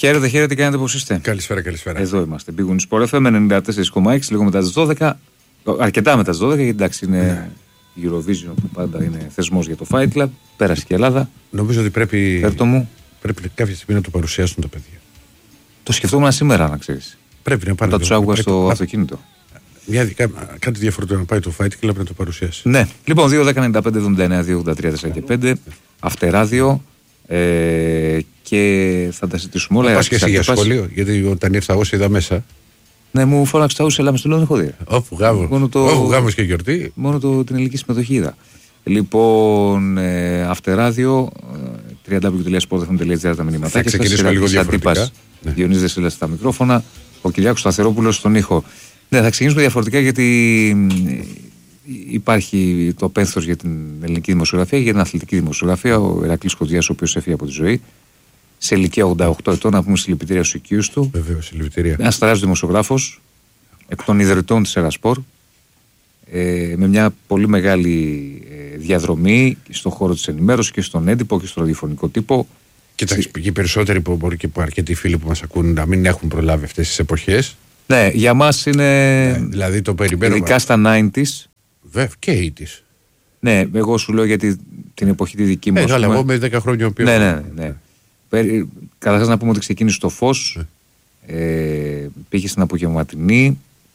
Χαίρετε, τι κάνετε, πώς είστε? Καλησπέρα. Εδώ είμαστε. Big Win Sport FM 94,6, λίγο μετά τις 12. Αρκετά μετά τις 12, γιατί εντάξει είναι Eurovision που πάντα είναι θεσμός για το Fight Club. Πέρασε και η Ελλάδα. Νομίζω ότι πρέπει κάποια στιγμή να το παρουσιάσουν τα παιδιά. Το σκεφτόμουν σήμερα, να ξέρεις. Πρέπει να πάνε. Όταν τους άκουγα στο αυτοκίνητο. Κάτι διαφορετικό να πάει το Fight Club να το παρουσιάσει. Ναι. Λοιπόν, 2-10-95-79-2-83-4 και 5. Αυτεράδιο. Και θα τα συζητήσουμε όλα. Πας και εσύ για σχολείο, γιατί όταν ήρθα εγώ σε είδα μέσα. Ναι, μου φώναξε τα ούσια, αλλά με στο λέω δεν έχω δει. Όπου γάμος και γιορτή. Μόνο την ελληνική συμμετοχή είδα. Λοιπόν, Αυτεράδιο, www.sportfm.gr τα μηνύματάκια. Θα ξεκινήσουμε λίγο διαφορετικά. Διονύσης Δεσίλας στα μικρόφωνα, ο Κυριάκος Σταθερόπουλος στον ήχο. Ναι, θα ξεκινήσουμε διαφορετικά γιατί υπάρχει το πένθος για την ελληνική δημοσιογραφία και για την αθλητική δημοσιογραφία. Ο Ηρακλής Κοντζιάς, ο οποίος έφυγε από τη ζωή σε ηλικία 88 ετών, να πούμε συλληπιτήρια στους οικείους του. Βεβαίως, συλληπιτήρια. Ένας τεράστιος δημοσιογράφος, εκ των ιδρυτών της Ερασπορ, με μια πολύ μεγάλη διαδρομή στον χώρο της ενημέρωσης και στον έντυπο και στο ραδιοφωνικό τύπο. Κοιτάξτε, και οι περισσότεροι που μπορεί και αρκετοί φίλοι που μας ακούν να μην έχουν προλάβει αυτές τις εποχές. Ναι, για μας είναι. Δηλαδή το περιμένουμε. Ειδικά στα 90s. Βέβαια και 80s. Ναι, εγώ σου λέω για την εποχή τη δική μου. Αλλά εγώ με 10 χρόνια ο Ναι. Καταρχάς να πούμε ότι ξεκίνησε στο Φως, πήγε στην απογευματινή,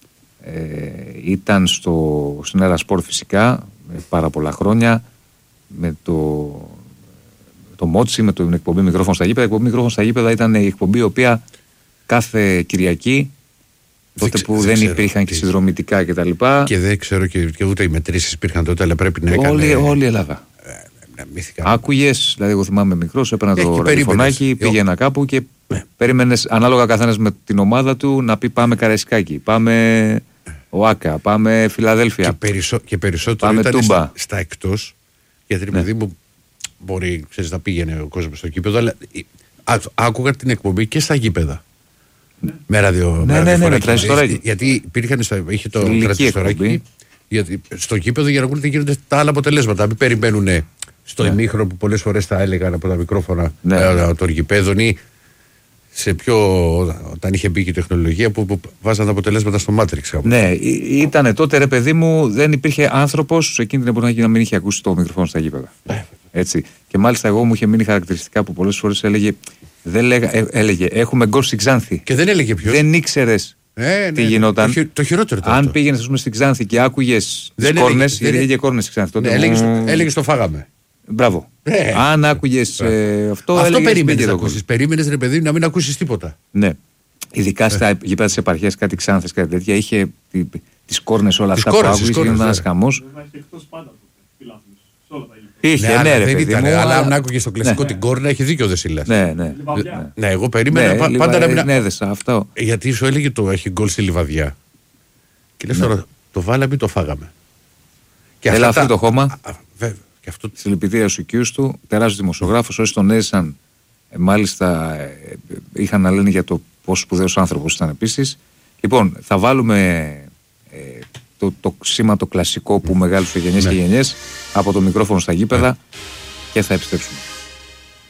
ήταν στην Ερασπορ φυσικά πάρα πολλά χρόνια με το Μότσι, με την εκπομπή Μικρόφωνο στα γήπεδα. Η εκπομπή Μικρόφωνο στα γήπεδα ήταν η εκπομπή η οποία κάθε Κυριακή, τότε που δεν υπήρχαν και συνδρομητικά κτλ. Και δεν ξέρω και ούτε οι μετρήσεις υπήρχαν τότε, αλλά πρέπει να έκανε. Όλη η Ελλάδα. Άκουγες, δηλαδή εγώ θυμάμαι μικρός, έπαιρνα το ραδιοφωνάκι, πήγαινα κάπου και περίμενες ανάλογα καθένας με την ομάδα του να πει πάμε Καραϊσκάκι, πάμε ΟΑΚΑ, πάμε Φιλαδέλφια. Και περισσότερο πάμε ήταν Τούμπα. Στα εκτός, γιατί παιδί μου μπορεί να πήγαινε ο κόσμος στο γήπεδο, αλλά άκουγα την εκπομπή και στα γήπεδα. Με ραδιοφωνάκι. Γιατί υπήρχαν, είχε το τρανζιστοράκι. Γιατί στο γήπεδο για να ακούνε τι γίνονται τα άλλα αποτελέσματα. Μην περιμένουν στο ημίχρονο που πολλές φορές τα έλεγαν από τα μικρόφωνα των γηπέδων ή όταν είχε μπει και η τεχνολογία που βάζαν τα αποτελέσματα στο Matrix. Ναι, ήτανε τότε ρε παιδί μου, δεν υπήρχε άνθρωπος εκείνη την εποχή να μην είχε ακούσει το μικρόφωνο στα γήπεδα. Έτσι. Και μάλιστα εγώ μου είχε μείνει χαρακτηριστικά που πολλές φορές έλεγε έχουμε γκολ στην Ξάνθη. Και δεν έλεγε ποιος. Δεν ήξερες τι γινόταν. Το χειρότερο ήταν. Αν πήγαινες στην Ξάνθη και άκουγες τις κόρνες, γιατί έλεγε κόρνες στην Ξάνθη. Τότε έλεγες το φάγαμε. Μπράβο. Αν άκουγες αυτό περίμενες ρε παιδί να μην ακούσεις τίποτα. Ναι. Ειδικά στα γήπεδα της επαρχίας, κάτι Ξάνθες, κάτι τέτοια, είχε τις κόρνες όλα αυτά που άκουγες και ήταν ένας χαμός. Είχε, ναι, ρε παιδί μου. Αλλά αν άκουγες στο κλασικό την κόρνα, έχει δίκιο ο Δεσίλας. Ναι, εγώ περίμενα πάντα να μην. Έδεσα αυτό. Γιατί σου έλεγε το έχει γκολ στη Λιβαδιά. Και λες τώρα το βάλαμε ή το φάγαμε. Έλα αυτό το χώμα. Βέβαια. Συλληπιτήρια στους οικείους του, τεράστιος δημοσιογράφος. Όσοι τον έζησαν, μάλιστα είχαν να λένε για το πόσο σπουδαίος άνθρωπος ήταν επίσης. Λοιπόν, θα βάλουμε το σήμα το κλασικό που μεγάλωσε γενιές και γενιές από το μικρόφωνο στα γήπεδα και θα επιστρέψουμε.